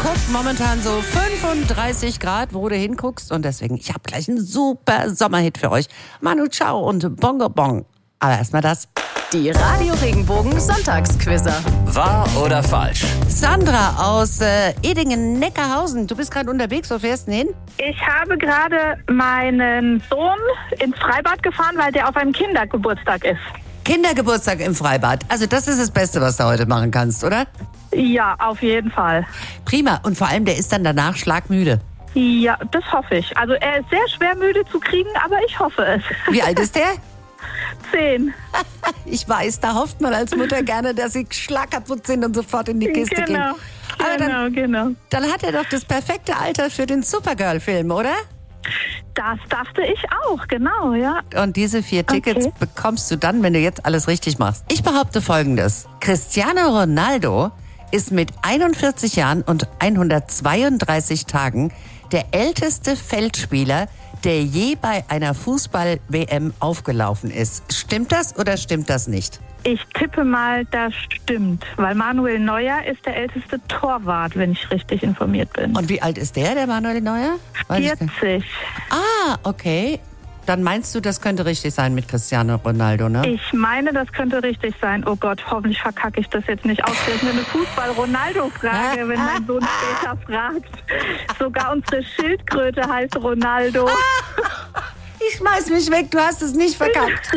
guckt momentan so 35 Grad, wo du hinguckst. Und deswegen, ich habe gleich einen super Sommerhit für euch. Manu Chao und Bongo Bong. Aber erstmal das. Die Radio Regenbogen Sonntagsquizzer. Wahr oder falsch? Sandra aus Edingen-Neckarhausen. Du bist gerade unterwegs, wo fährst du hin? Ich habe gerade meinen Sohn ins Freibad gefahren, weil der auf einem Kindergeburtstag ist. Kindergeburtstag im Freibad. Also das ist das Beste, was du heute machen kannst, oder? Ja, auf jeden Fall. Prima. Und vor allem, der ist dann danach schlagmüde. Ja, das hoffe ich. Also er ist sehr schwer müde zu kriegen, aber ich hoffe es. Wie alt ist der? 10. Ich weiß, da hofft man als Mutter gerne, dass sie schlagkaputt sind und sofort in die Kiste gehen. Aber Genau. Dann hat er doch das perfekte Alter für den Supergirl-Film, oder? Das dachte ich auch, genau, ja. Und diese 4 Tickets bekommst du dann, wenn du jetzt alles richtig machst. Ich behaupte Folgendes. Cristiano Ronaldo ist mit 41 Jahren und 132 Tagen der älteste Feldspieler, der je bei einer Fußball-WM aufgelaufen ist. Stimmt das oder stimmt das nicht? Ich tippe mal, das stimmt, weil Manuel Neuer ist der älteste Torwart, wenn ich richtig informiert bin. Und wie alt ist der Manuel Neuer? Weiß ich nicht. 40. Ah, okay. Dann meinst du, das könnte richtig sein mit Cristiano Ronaldo, ne? Ich meine, das könnte richtig sein. Oh Gott, hoffentlich verkacke ich das jetzt nicht. Ausgerechnet eine Fußball-Ronaldo-Frage, wenn mein Sohn später fragt. Sogar unsere Schildkröte heißt Ronaldo. Ich schmeiß mich weg, du hast es nicht verkackt.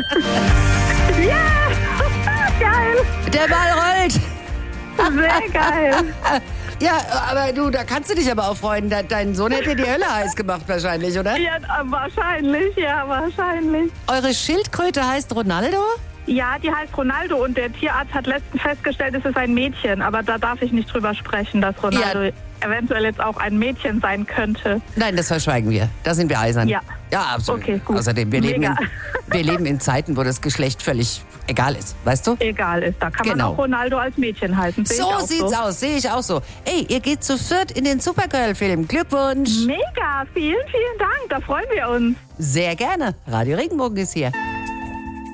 Ja, geil. Der Ball rollt. Sehr geil. Ja, aber du, da kannst du dich aber auch freuen. Dein Sohn hätte die Hölle heiß gemacht wahrscheinlich, oder? Ja, wahrscheinlich. Eure Schildkröte heißt Ronaldo? Ja, die heißt Ronaldo und der Tierarzt hat letztens festgestellt, es ist ein Mädchen. Aber da darf ich nicht drüber sprechen, dass Ronaldo eventuell jetzt auch ein Mädchen sein könnte. Nein, das verschweigen wir. Da sind wir eisern. Ja. Ja, absolut. Okay, gut. Außerdem, wir leben in Zeiten, wo das Geschlecht völlig egal ist, weißt du? Egal ist, da kann man auch Ronaldo als Mädchen halten. So sieht's aus, sehe ich auch so. Ey, ihr geht zu 4 in den Supergirl-Film. Glückwunsch. Mega, vielen Dank, da freuen wir uns. Sehr gerne. Radio Regenbogen ist hier.